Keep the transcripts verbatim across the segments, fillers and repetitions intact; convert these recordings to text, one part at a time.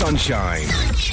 Sunshine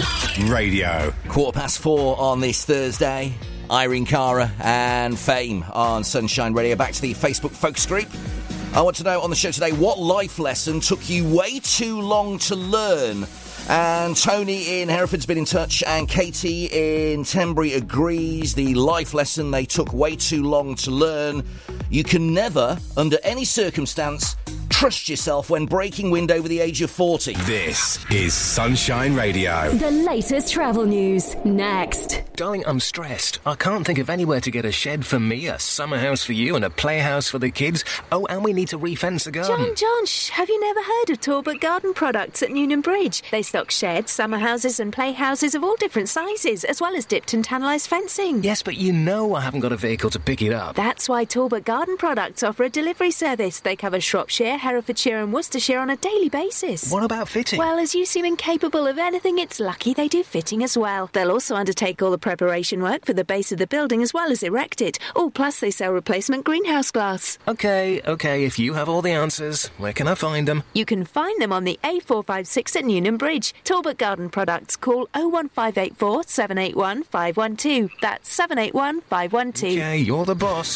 Radio. Quarter past four on this Thursday. Irene Cara and Fame on Sunshine Radio. Back to the Facebook focus group. I want to know on the show today, what life lesson took you way too long to learn? And Tony in Hereford's been in touch, and Katie in Tenbury agrees. The life lesson they took way too long to learn: you can never, under any circumstance, trust yourself when breaking wind over the age of forty. This is Sunshine Radio. The latest travel news, next. Darling, I'm stressed. I can't think of anywhere to get a shed for me, a summer house for you, and a playhouse for the kids. Oh, and we need to refence the garden. John, John, shh, have you never heard of Talbot Garden Products at Newnham Bridge? They stock sheds, summer houses and playhouses of all different sizes, as well as dipped and tannalised fencing. Yes, but you know I haven't got a vehicle to pick it up. That's why Talbot Garden Products offer a delivery service. They cover Shropshire, Herefordshire and Worcestershire on a daily basis. What about fitting? Well, as you seem incapable of anything, it's lucky they do fitting as well. They'll also undertake all the preparation work for the base of the building as well as erect it. Oh, plus they sell replacement greenhouse glass. OK, OK, if you have all the answers, where can I find them? You can find them on the A four five six at Newnham Bridge. Talbot Garden Products. Call oh one five eight four, seven eight one, five one two. That's seven eight one, five one two. OK, you're the boss.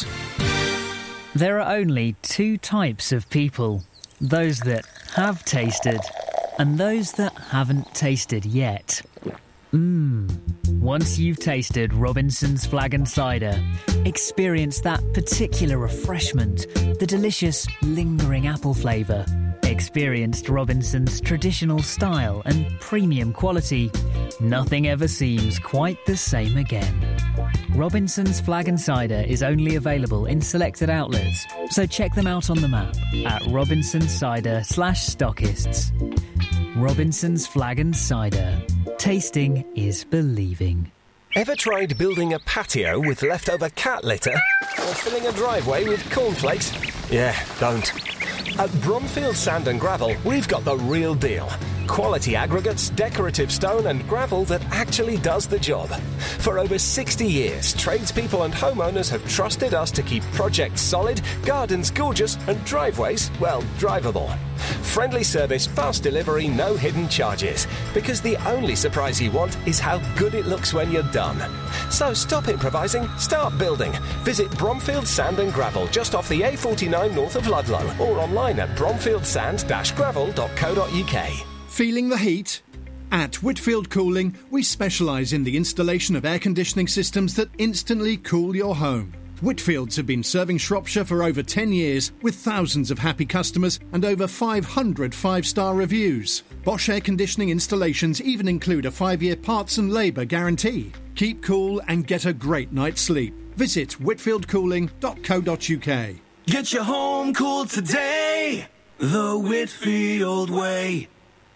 There are only two types of people. Those that have tasted and those that haven't tasted yet. Mmm. Once you've tasted Robinson's Flagon Cider, experience that particular refreshment, the delicious, lingering apple flavour. Experienced Robinson's traditional style and premium quality. Nothing ever seems quite the same again. Robinson's Flagon Cider is only available in selected outlets, so check them out on the map at Robinson's Cider slash stockists. Robinson's Flagon Cider. Tasting is believing. Ever tried building a patio with leftover cat litter? Or filling a driveway with cornflakes? Yeah, don't. At Bromfield Sand and Gravel, we've got the real deal. Quality aggregates, decorative stone and gravel that actually does the job. For over sixty years, tradespeople and homeowners have trusted us to keep projects solid, gardens gorgeous and driveways, well, drivable. Friendly service, fast delivery, no hidden charges. Because the only surprise you want is how good it looks when you're done. So stop improvising, start building. Visit Bromfield Sand and Gravel just off the A forty-nine north of Ludlow or online at bromfield sand dash gravel dot co dot uk. Feeling the heat? At Whitfield Cooling, we specialise in the installation of air conditioning systems that instantly cool your home. Whitfields have been serving Shropshire for over ten years with thousands of happy customers and over five hundred five-star reviews. Bosch air conditioning installations even include a five-year parts and labour guarantee. Keep cool and get a great night's sleep. Visit whitfield cooling dot co dot uk. Get your home cooled today, the Whitfield way.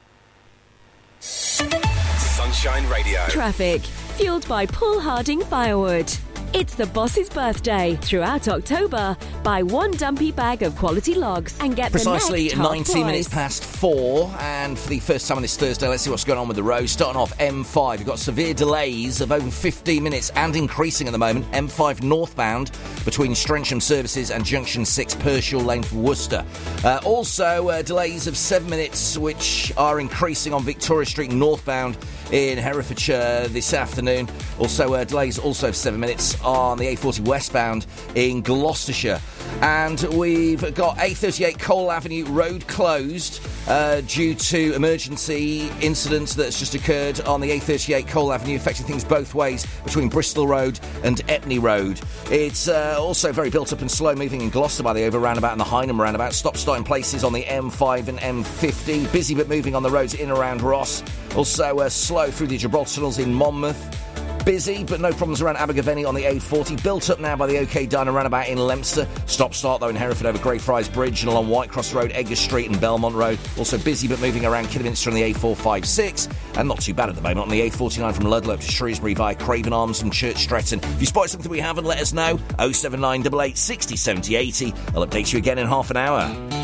Sunshine Radio. Traffic, fueled by Paul Harding Firewood. It's the boss's birthday. Throughout October, buy one dumpy bag of quality logs and get Precisely the next half ninety price. minutes past four, and for the first time on this Thursday, let's see what's going on with the road. Starting off M five, you've got severe delays of over fifteen minutes and increasing at the moment. M five northbound between Strensham Services and Junction six, Pershall Lane for Worcester. Uh, also, uh, delays of seven minutes, which are increasing on Victoria Street northbound in Herefordshire this afternoon. Also, uh, delays also of seven minutes on the A forty westbound in Gloucestershire. And we've got A thirty-eight Cole Avenue Road closed uh, due to emergency incidents that's just occurred on the A thirty-eight Cole Avenue, affecting things both ways between Bristol Road and Epney Road. It's uh, also very built up and slow moving in Gloucester by the over roundabout and the Hynham roundabout. Stop starting places on the M five and M fifty. Busy but moving on the roads in and around Ross. Also uh, slow through the Gibraltar tunnels in Monmouth. Busy, but no problems around Abergavenny on the A forty. Built up now by the OK Diner roundabout in Leominster. Stop-start, though, in Hereford over Greyfriars Bridge and along Whitecross Road, Edgar Street and Belmont Road. Also busy, but moving around Kidderminster on the A four five six. And not too bad at the moment on the A forty-nine from Ludlow to Shrewsbury via Craven Arms and Church Stretton. If you spot something we haven't, let us know. oh seven nine eight eight, six oh, seventy, eighty. I'll update you again in half an hour.